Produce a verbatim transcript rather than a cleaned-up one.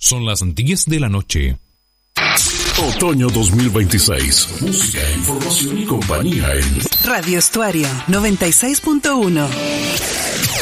Son las diez de la noche. Otoño dos mil veintiséis. Música, información y compañía en Radio Estuario noventa y seis punto uno.